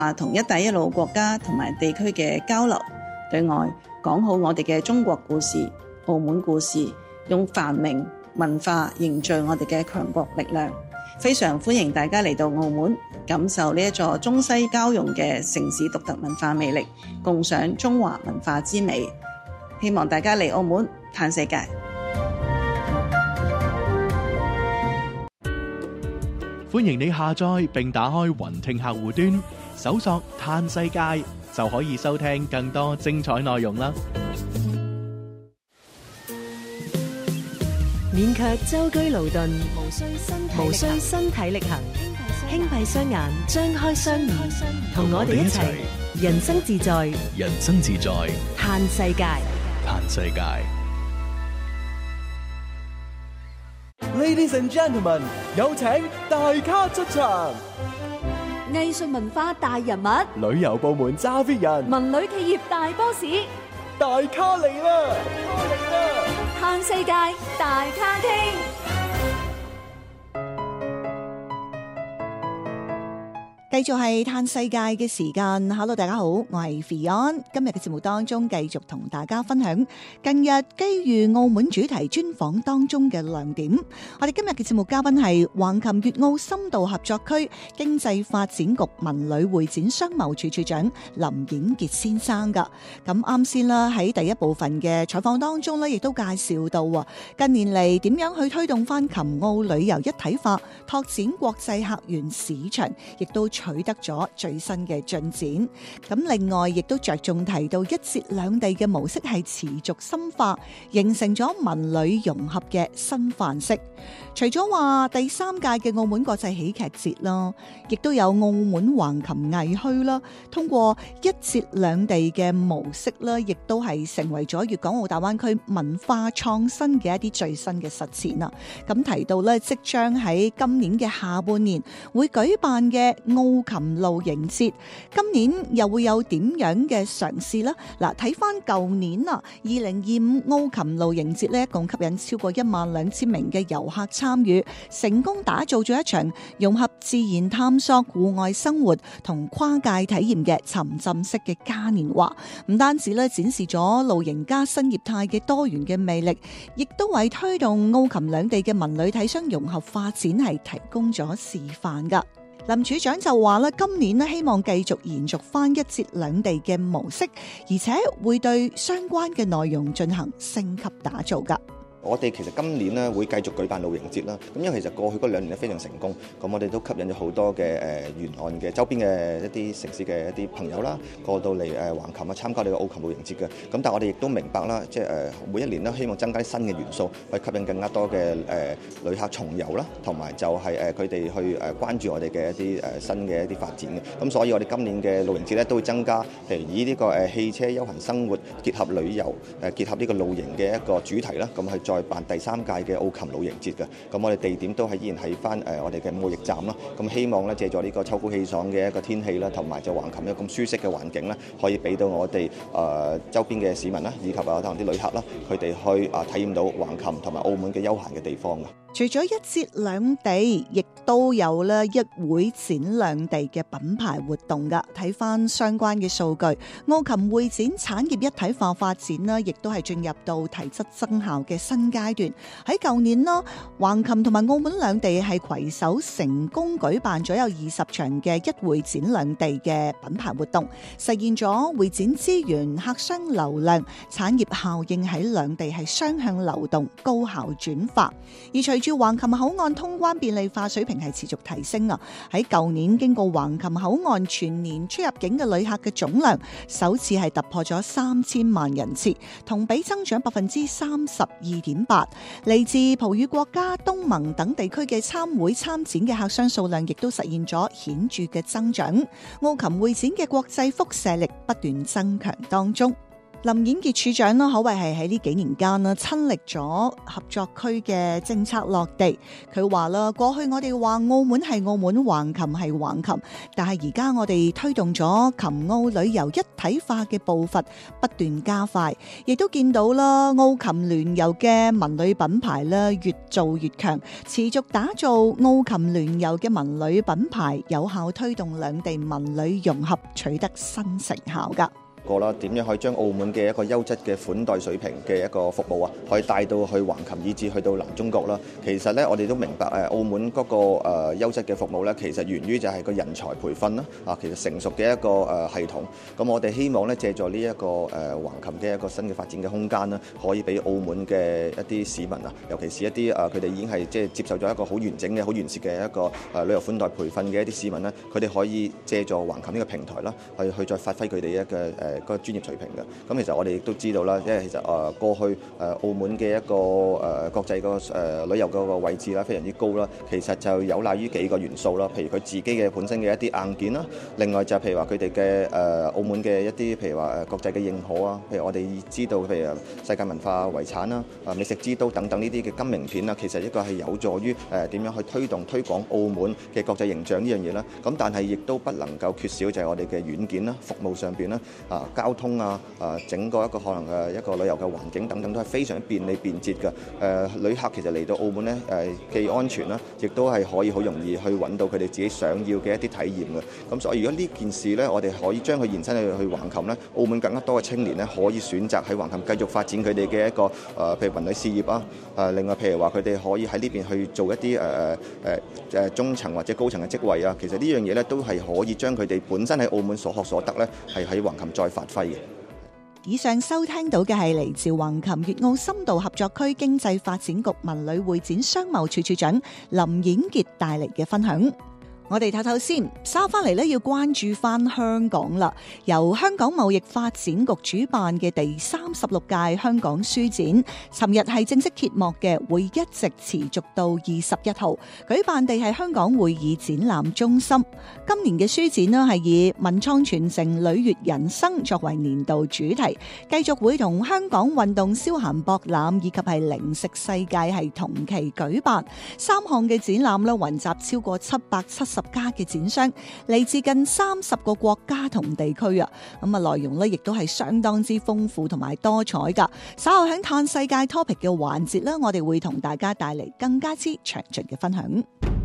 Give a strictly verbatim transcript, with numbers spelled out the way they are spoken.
啊，同一帶一路國家同埋地區嘅交流，對外講好我哋嘅中國故事、澳門故事，用繁榮文化凝聚我哋嘅強國力量。非常歡迎大家嚟到澳門，感受呢一座中西交融嘅城市獨特文化魅力，共賞中華文化之美。希望大家嚟澳門嘆世界。 歡迎你下載並打開雲聽客戶端，搜索嘆世界就可以收聽更多精彩內容啦。 免卻舟車勞頓，無需身身體力行，輕閉雙眼，張開雙耳，同我哋一齊人生自在， 人生自在， 嘆世界， 嘆世界。 Ladies and gentlemen， 有請大咖出場。 藝術文化大人物， 旅遊部門揸 fit 人， 文旅企業大 boss， 大咖嚟啦！大咖嚟啦！ 嘆世界，大咖傾。 繼續係嘆世界嘅時間 ，Hello， 大家好，我係 Fion。今日嘅節目當中，繼續同大家分享近日基於澳門主題專訪當中嘅亮點。我哋今日嘅節目嘉賓係橫琴粵澳深度合作區經濟發展局文旅會展商貿處處長林演傑先生噶。咁啱先啦，喺第一部分嘅採訪當中呢，亦都介紹到啊，近年嚟點樣去推動翻琴澳旅遊一體化，拓展國際客源市場，亦都取得咗最新嘅進展。咁另外亦都着重提到一節兩地嘅模式係持續深化，形成咗文旅融合嘅新範式。除咗話第三屆嘅澳門國際喜劇節啦，亦都有澳門橫琴藝墟啦，通過一節兩地嘅模式啦，亦都係成為咗粵港澳大灣區文化創新嘅一啲最新嘅實踐啦。咁提到咧，即將喺今年嘅下半年會舉辦嘅澳琴露營節，今年又會有點樣嘅嘗試呢？嗱，睇翻舊年啊，二零二五澳琴露營節呢，一共吸引超過一萬兩千名嘅遊客參與，成功打造咗一場融合自然探索、戶外生活同跨界體驗嘅沉浸式嘅嘉年華。唔單止咧展示咗露營加新業態嘅多元嘅魅力，亦都為推動澳琴兩地嘅文旅體商融合發展係提供咗示範噶。林處長就話咧，今年咧希望繼續延續翻一節兩地嘅模式，而且會對相關嘅內容進行升級打造噶。 我哋其實今年咧會繼續舉辦露營節啦，咁因為其實過去嗰兩年咧非常成功，咁我哋都吸引咗好多嘅誒沿岸嘅周邊嘅一啲城市嘅一啲朋友啦，過到嚟誒橫琴啊參加呢個澳琴露營節嘅。咁但係我哋亦都明白啦，即係誒每一年咧希望增加啲新嘅元素，去吸引更加多嘅誒旅客重遊啦，同埋就係誒佢哋去誒關注我哋嘅一啲誒新嘅一啲發展嘅。咁所以我哋今年嘅露營節咧都會增加，譬如以呢個誒汽車休閒生活結合旅遊誒結合呢個露營嘅一個主題啦，咁去再辦第三屆嘅澳琴露營節嘅，咁我哋地點都係依然喺翻誒我哋嘅貿易站啦，咁希望咧借助呢個秋高氣爽嘅一個天氣啦，同埋就橫琴一個咁舒適嘅環境咧，可以俾到我哋誒周邊嘅市民啦，以及啊可能啲旅客啦，佢哋去啊體驗到橫琴同埋澳門嘅休閒嘅地方嘅。 除咗一節兩地，亦都有咧一會展兩地嘅品牌活動噶。睇翻相關嘅數據，澳琴會展產業一體化發展啦，亦都係進入到提質增效嘅新階段。喺舊年啦，橫琴同埋澳門兩地係攜手成功舉辦咗有二十場嘅一會展兩地嘅品牌活動，實現咗會展資源、客商流量、產業效應喺兩地係雙向流動、高效轉化。而隨住橫琴口岸通關便利化水平係持續提升啊！喺舊年經過橫琴口岸全年出入境嘅旅客嘅總量，首次係突破咗三千萬人次，同比增長百分之三十二點八。嚟自葡語國家、東盟等地區嘅參會參展嘅客商數量，亦都實現咗顯著嘅增長。澳琴會展嘅國際輻射力不斷增強當中。 林演傑處長啦，可謂係喺呢幾年間啦，親歷咗合作區嘅政策落地。佢話啦，過去我哋話澳門係澳門，橫琴係橫琴，但係而家我哋推動咗琴澳旅遊一體化嘅步伐不斷加快，亦都見到啦，澳琴聯遊嘅文旅品牌啦越做越強，持續打造澳琴聯遊嘅文旅品牌，有效推動兩地文旅融合，取得新成效㗎。 過啦，點樣可以將澳門嘅一個優質嘅款待水平嘅一個服務啊，可以帶到去橫琴以至去到南中國啦。其實咧，我哋都明白誒，澳門嗰個誒優質嘅服務咧，其實源於就係個人才培訓啦。啊，其實成熟嘅一個誒系統。咁我哋希望咧，借助呢一個誒橫琴嘅一個新嘅發展嘅空間啦，可以俾澳門嘅一啲市民啊，尤其是一啲誒佢哋已經係即係接受咗一個好完整嘅、好完善嘅一個誒旅遊款待培訓嘅一啲市民咧，佢哋可以借助橫琴呢個平台啦，去去再發揮佢哋一個誒。誒個專業水平嘅，咁其實我哋亦都知道啦，因為其實誒過去誒澳門嘅一個誒國際個誒旅遊嗰個位置啦，非常之高啦。其實就有賴於幾個元素啦，譬如佢自己嘅本身嘅一啲硬件啦，另外就譬如話佢哋嘅誒澳門嘅一啲譬如話誒國際嘅認可啊，譬如我哋知道譬如世界文化遺產啦、啊美食之都等等呢啲嘅金名片啦，其實一個係有助於誒點樣去推動推廣澳門嘅國際形象呢樣嘢啦。咁但係亦都不能夠缺少就係我哋嘅軟件啦、服務上邊啦、啊交通啊、啊整個一個可能嘅一個旅遊嘅環境等等都係非常便利便捷嘅。誒、呃、旅客其實嚟到澳門咧，誒、呃、既安全啦，亦都係可以好容易去揾到佢哋自己想要嘅一啲體驗嘅。咁所以如果呢件事咧，我哋可以將佢延伸去去橫琴咧，澳門更加多嘅青年咧可以選擇喺橫琴繼續發展佢哋嘅一個誒、呃，譬如文旅事業啊。誒、呃、另外譬如話佢哋可以喺呢邊去做一啲誒誒誒誒中層或者高層嘅職位啊。其實呢樣嘢咧都係可以將佢哋本身喺澳門所學所得咧，係喺橫琴再發揮嘅。 以上收聽到嘅係嚟自橫琴粵澳深度合作區經濟發展局文旅會展商貿處處長林演傑帶嚟嘅分享。我哋睇睇先，稍翻嚟咧要關注翻香港啦。由香港貿易發展局主辦嘅第三十六屆香港書展，尋日係正式揭幕嘅，會一直持續到二十一號。舉辦地係香港會議展覽中心。今年嘅書展呢係以文創傳承履越人生作為年度主題，繼續會同香港運動消閒博覽以及係零食世界係同期舉辦三項嘅展覽啦，雲集超過七百七十家嘅展商，嚟自近三十個國家同地區啊！咁啊，內容咧亦都係相當之豐富同埋多彩噶。稍後喺探世界 topic 嘅環節咧，我哋會同大家帶嚟更加之詳盡嘅分享。